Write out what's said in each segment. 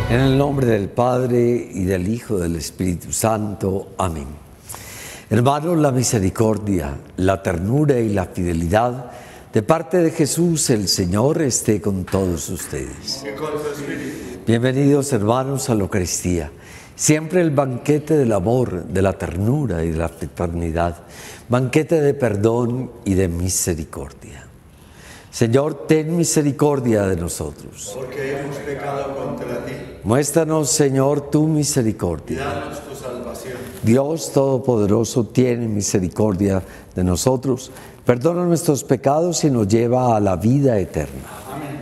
En el nombre del Padre, y del Hijo, y del Espíritu Santo. Amén. Hermanos, la misericordia, la ternura y la fidelidad de parte de Jesús el Señor esté con todos ustedes. Y con su espíritu. Bienvenidos, hermanos, a la Eucaristía. Siempre el banquete del amor, de la ternura y de la fraternidad. Banquete de perdón y de misericordia. Señor, ten misericordia de nosotros. Porque hemos pecado contra ti. Muéstranos, Señor, tu Y misericordia. danos tu salvación. Dios Todopoderoso, tiene misericordia de nosotros, perdona nuestros pecados y nos lleva a la vida eterna. Amén.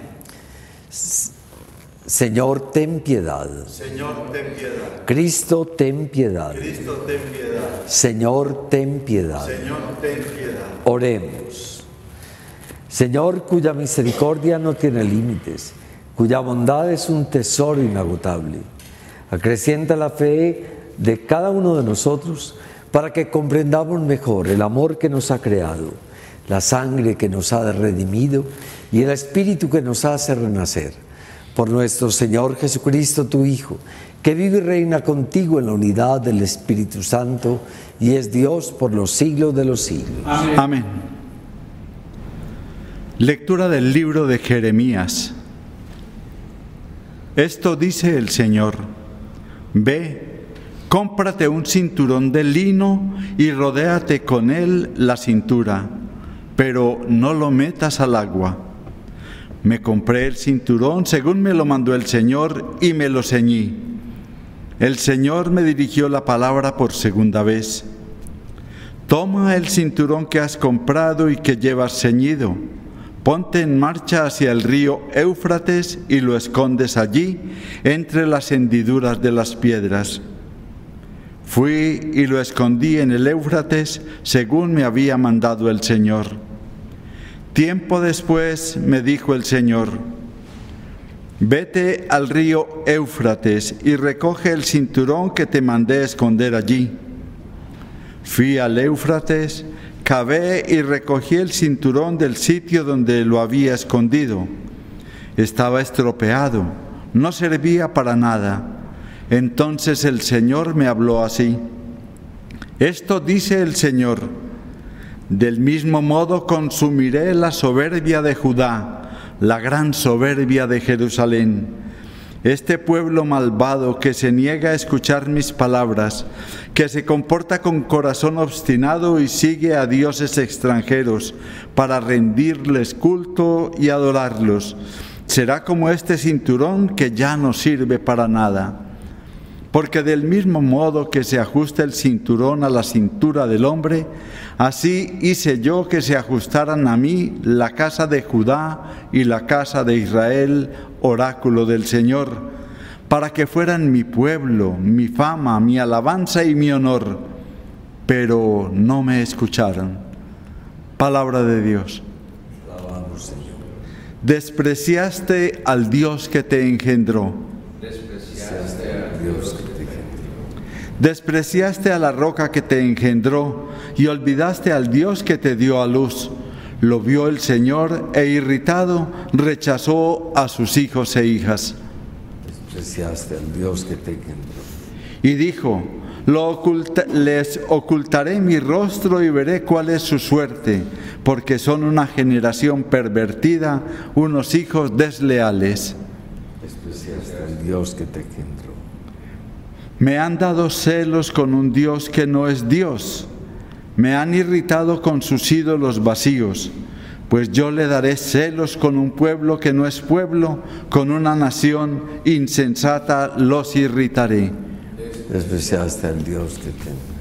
Señor, ten piedad. Señor, ten piedad. Cristo, ten piedad. Cristo, ten piedad. Señor, ten piedad. Señor, ten piedad. Oremos. Señor, cuya misericordia no tiene límites, cuya bondad es un tesoro inagotable, acrecienta la fe de cada uno de nosotros para que comprendamos mejor el amor que nos ha creado, la sangre que nos ha redimido y el Espíritu que nos hace renacer. Por nuestro Señor Jesucristo, tu Hijo, que vive y reina contigo en la unidad del Espíritu Santo y es Dios por los siglos de los siglos. Amén. Amén. Lectura del libro de Jeremías. Esto dice el Señor: Ve, cómprate un cinturón de lino y rodéate con él la cintura, pero no lo metas al agua. Me compré el cinturón según me lo mandó el Señor y me lo ceñí. El Señor me dirigió la palabra por segunda vez. Toma el cinturón que has comprado y que llevas ceñido. Ponte en marcha hacia el río Éufrates y lo escondes allí, entre las hendiduras de las piedras. Fui y lo escondí en el Éufrates, según me había mandado el Señor. Tiempo después me dijo el Señor: Vete al río Éufrates y recoge el cinturón que te mandé esconder allí. Fui al Éufrates, cavé y recogí el cinturón del sitio donde lo había escondido. Estaba estropeado, no servía para nada. Entonces el Señor me habló así: Esto dice el Señor: Del mismo modo consumiré la soberbia de Judá, la gran soberbia de Jerusalén. Este pueblo malvado que se niega a escuchar mis palabras, que se comporta con corazón obstinado y sigue a dioses extranjeros para rendirles culto y adorarlos, será como este cinturón que ya no sirve para nada. Porque del mismo modo que se ajusta el cinturón a la cintura del hombre, así hice yo que se ajustaran a mí la casa de Judá y la casa de Israel, oráculo del Señor, para que fueran mi pueblo, mi fama, mi alabanza y mi honor. Pero no me escucharon. Palabra de Dios. Alabamos, Señor. Despreciaste al Dios que te engendró. Despreciaste a Dios que te engendró. Despreciaste a la roca que te engendró y olvidaste al Dios que te dio a luz. Lo vio el Señor e irritado rechazó a sus hijos e hijas. Despreciaste al Dios que te engendró. Y dijo: les ocultaré mi rostro y veré cuál es su suerte, porque son una generación pervertida, unos hijos desleales. Despreciaste al Dios que te engendró. Me han dado celos con un Dios que no es Dios. Me han irritado con sus ídolos vacíos. Pues yo le daré celos con un pueblo que no es pueblo, con una nación insensata los irritaré. Despreciaste al Dios que te engendró.